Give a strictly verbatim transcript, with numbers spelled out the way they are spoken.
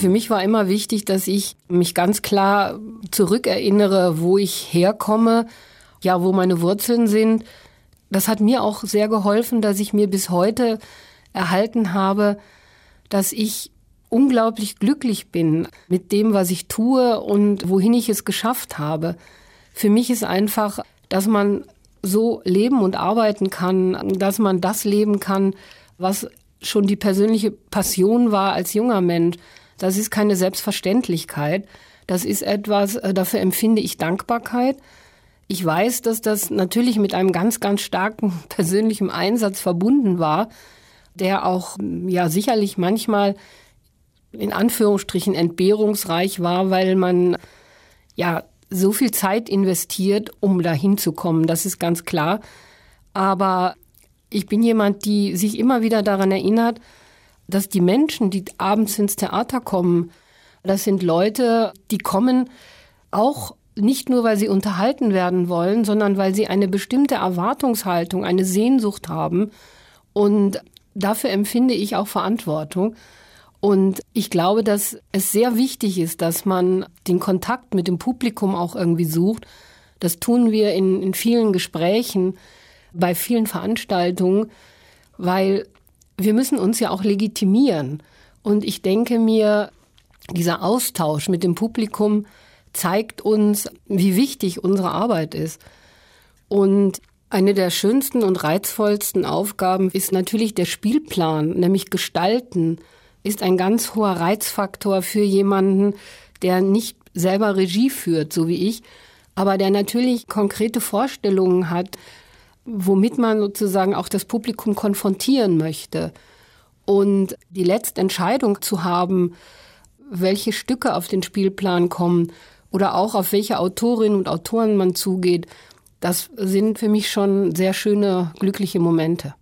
Für mich war immer wichtig, dass ich mich ganz klar zurückerinnere, wo ich herkomme, ja, wo meine Wurzeln sind. Das hat mir auch sehr geholfen, dass ich mir bis heute erhalten habe, dass ich unglaublich glücklich bin mit dem, was ich tue und wohin ich es geschafft habe. Für mich ist einfach, dass man so leben und arbeiten kann, dass man das leben kann, was schon die persönliche Passion war als junger Mensch. Das ist keine Selbstverständlichkeit. Das ist etwas, dafür empfinde ich Dankbarkeit. Ich weiß, dass das natürlich mit einem ganz, ganz starken persönlichen Einsatz verbunden war, der auch ja sicherlich manchmal in Anführungsstrichen entbehrungsreich war, weil man ja so viel Zeit investiert, um dahin zu kommen. Das ist ganz klar. Aber ich bin jemand, die sich immer wieder daran erinnert, dass die Menschen, die abends ins Theater kommen, das sind Leute, die kommen auch nicht nur, weil sie unterhalten werden wollen, sondern weil sie eine bestimmte Erwartungshaltung, eine Sehnsucht haben. Und dafür empfinde ich auch Verantwortung. Und ich glaube, dass es sehr wichtig ist, dass man den Kontakt mit dem Publikum auch irgendwie sucht. Das tun wir in, in vielen Gesprächen, bei vielen Veranstaltungen, weil wir müssen uns ja auch legitimieren. Und ich denke mir, dieser Austausch mit dem Publikum zeigt uns, wie wichtig unsere Arbeit ist. Und eine der schönsten und reizvollsten Aufgaben ist natürlich der Spielplan, nämlich Gestalten, ist ein ganz hoher Reizfaktor für jemanden, der nicht selber Regie führt, so wie ich, aber der natürlich konkrete Vorstellungen hat, womit man sozusagen auch das Publikum konfrontieren möchte. Und die letzte Entscheidung zu haben, welche Stücke auf den Spielplan kommen oder auch auf welche Autorinnen und Autoren man zugeht, das sind für mich schon sehr schöne, glückliche Momente.